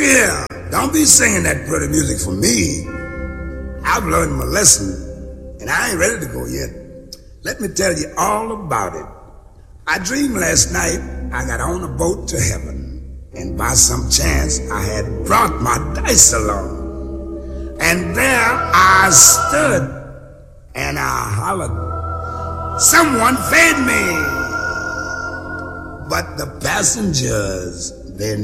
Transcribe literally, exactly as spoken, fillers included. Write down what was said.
here, don't be singing that pretty music for me. I've learned my lesson, and I ain't ready to go yet. Let me tell you all about it. I dreamed last night I got on a boat to heaven, and by some chance I had brought my dice along. And there I stood, and I hollered, "Someone fed me!" But the passengers, they